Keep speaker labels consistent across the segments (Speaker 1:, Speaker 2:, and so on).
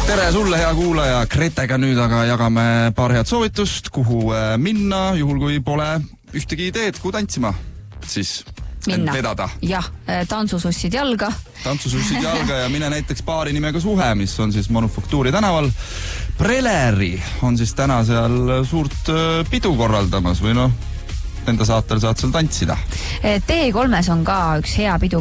Speaker 1: Tere sulle, hea kuulaja! Gretega nüüd aga jagame paar head soovitust, kuhu minna, juhul kui pole ühtegi ideed, kuhu tantsima, siis
Speaker 2: minna.
Speaker 1: Vedada.
Speaker 2: Jah, tantsusussid jalga.
Speaker 1: Tantsusussid jalga ja mine näiteks baari nimega Suhe, mis on siis Manufaktuuri tänaval. Preleri on siis täna seal suurt pidu korraldamas või enda saatel saad seal tantsida.
Speaker 2: T3-s on ka üks hea pidu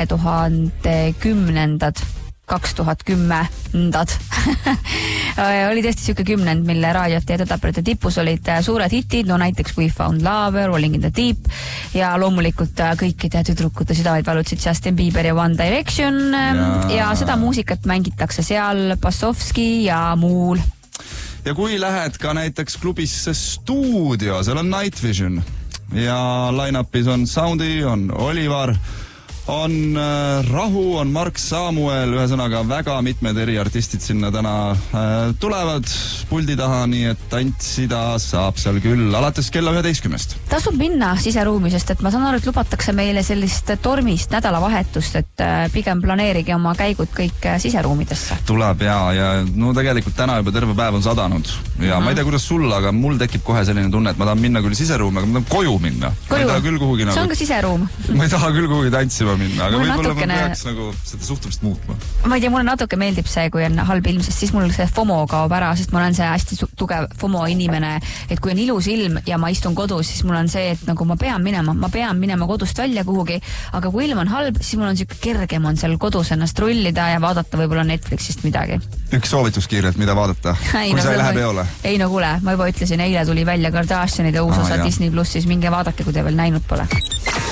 Speaker 2: 2010 oli tõesti siuke 10, mille raadiote ja tõdaprete tipus olid suured hitid, näiteks We Found Love, Rolling in the Deep ja loomulikult kõikide tüdrukute südameid valutsid Justin Bieber ja One Direction ja seda muusikat mängitakse seal Bassovski ja muul.
Speaker 1: Ja kui lähed ka näiteks klubisse Stuudio, seal on Night Vision ja line-upis on Soundi, on Olivar, on Rahu, on Mark Samuel, ühesõnaga väga mitmed eri artistid sinna täna tulevad puldi taha, nii et tantsida saab seal küll alates kella 11.
Speaker 2: Tasub minna siseruumi, sest et ma saan aru, et lubatakse meile sellist tormist nädalavahetust, et pigem planeerige oma käigud kõik siseruumidesse. Tuleb
Speaker 1: ja tegelikult täna juba terve päev on sadanud ja ma ei tea, kuidas sul, aga mul tekib kohe selline tunne, et ma tahan minna küll siseruumi, aga ma tahan koju minna. Ma ei taha küll kuhugi
Speaker 2: see on ka siseruum.
Speaker 1: Ma ei taha küll kuhugi tantsima minna, aga võib-olla
Speaker 2: natukene...
Speaker 1: ma peaks seda suhtumist muutma.
Speaker 2: Ma ei tea, mulle natuke meeldib see, kui on halb ilm, sest siis mul see FOMO kaob ära, sest ma olen see hästi tugev FOMO inimene, et kui on ilus ilm ja ma istun kodus, siis mul on see, et nagu ma pean minema kodust välja kuhugi, aga kui ilm on halb, siis mul on siuke kergem on seal kodus ennast rullida ja vaadata võib-olla Netflixist midagi. Üks
Speaker 1: soovitus kiirelt, mida vaadata, kui sa ei lähe peole?
Speaker 2: Ei kuule, ma juba ütlesin, eile tuli välja Kardashianide uus osa Disney Plussis, minge vaadake, kui te veel näinud pole.